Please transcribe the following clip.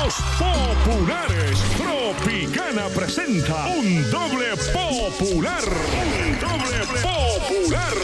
Los populares. Tropicana presenta un doble popular. Un doble